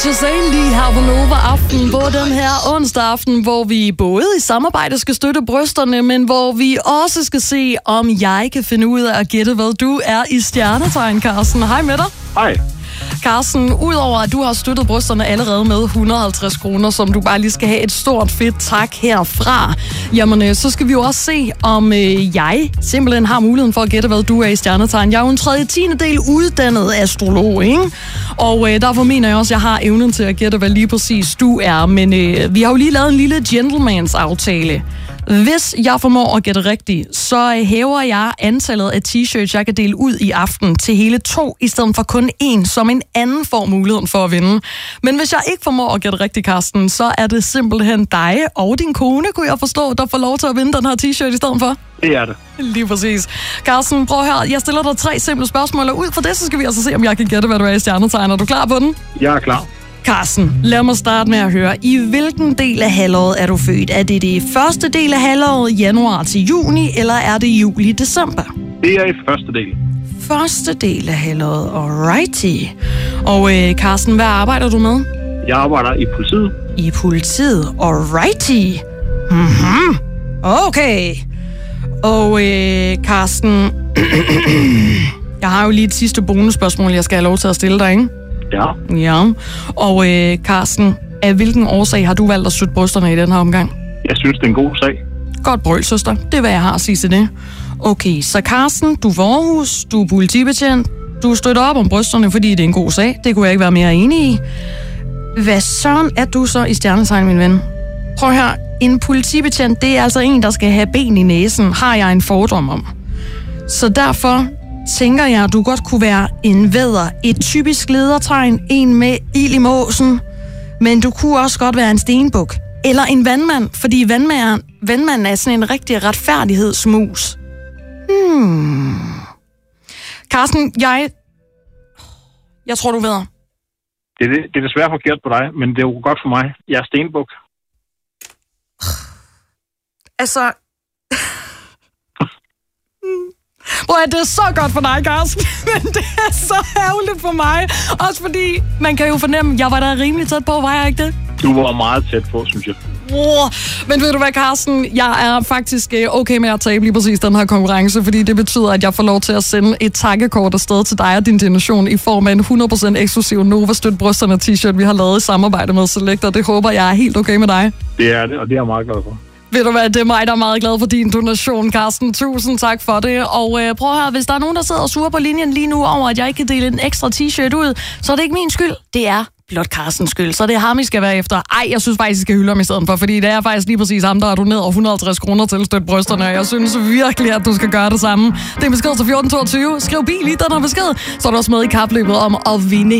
Jazane lige her på Nova Aften på den her onsdag aften, hvor vi både i samarbejde skal støtte brysterne, men hvor vi også skal se, om jeg kan finde ud af at gætte, hvad du er i stjernetegn, Carsten. Hej med dig. Hej. Carsten, udover at du har støttet brysterne allerede med 150 kroner, som du bare lige skal have et stort fedt tak herfra, jamen så skal vi jo også se, om jeg simpelthen har muligheden for at gætte, hvad du er i stjernetegn. Jeg er jo en 3/10 uddannet astrolog, ikke? Og derfor mener jeg også, at jeg har evnen til at gætte, hvad lige præcis du er. Men vi har jo lige lavet en lille gentlemans aftale. Hvis jeg formår at gætte rigtigt, så hæver jeg antallet af t-shirts, jeg kan dele ud i aften til hele 2, i stedet for kun 1, som en anden får muligheden for at vinde. Men hvis jeg ikke formår at gætte rigtigt, Carsten, så er det simpelthen dig og din kone, kunne jeg forstå, der får lov til at vinde den her t-shirt i stedet for. Det er det. Lige præcis. Carsten, prøv at høre. Jeg stiller dig 3 simple spørgsmål, og ud fra det, så skal vi altså se, om jeg kan gætte, hvad du er i stjernetegn. Er du klar på den? Jeg er klar. Carsten, lad mig starte med at høre, i hvilken del af halvåret er du født? Er det første del af halvåret, januar til juni, eller er det juli-december? Det er i første del. Første del af halvåret, alrighty. Og Carsten, hvad arbejder du med? Jeg arbejder i politiet. I politiet, alrighty. Mhm. Okay. Og Carsten, jeg har jo lige et sidste bonusspørgsmål, jeg skal have lov til at stille dig, ikke? Ja. Ja. Og Carsten, af hvilken årsag har du valgt at støtte brysterne i den her omgang? Jeg synes, det er en god sag. Godt brøl, søster. Det er, hvad jeg har at sige til det. Okay, så Carsten, du er fra Aarhus, du er politibetjent, du støtter op om brysterne, fordi det er en god sag. Det kunne jeg ikke være mere enig i. Hvad søren er du så i stjernetegn, min ven? Prøv at høre, en politibetjent, det er altså en, der skal have ben i næsen, har jeg en fordom om. Så derfor tænker jeg, at du godt kunne være en vædder, et typisk ledertegn, en med ild i måsen, men du kunne også godt være en stenbuk. Eller en vandmand, fordi vandmanden er sådan en rigtig retfærdighedsmus. Carsten, jeg tror, du ved. Det er desværre forkert på dig, men det er jo godt for mig. Jeg er stenbuk. Altså... det er så godt for dig, Carsten, men det er så ærgerligt for mig. Også fordi, man kan jo fornemme, jeg var da rimelig tæt på, var jeg ikke det? Du var meget tæt på, synes jeg. Men ved du hvad, Carsten? Jeg er faktisk okay med at tabe lige præcis den her konkurrence, fordi det betyder, at jeg får lov til at sende et takkekort afsted til dig og din donation i form af en 100% eksklusiv Nova Støt Brysterne t-shirt, vi har lavet i samarbejde med Select, og det håber jeg er helt okay med dig. Det er det, og det er jeg meget glad for. Ved du hvad, det er mig, der er meget glad for din donation, Carsten. Tusind tak for det. Og prøv at høre, hvis der er nogen, der sidder og suger på linjen lige nu over, at jeg ikke kan dele en ekstra t-shirt ud, så er det ikke min skyld. Det er blot Carstens skyld, så det er ham, I skal være efter. Ej, jeg synes faktisk, I skal hylde ham i stedet for, fordi det er faktisk lige præcis ham, der har doneret 150 kroner til at støtte brysterne, og jeg synes virkelig, at du skal gøre det samme. Det er besked til 1422. Skriv bil i den her besked, så er du også med i kapløbet om at vinde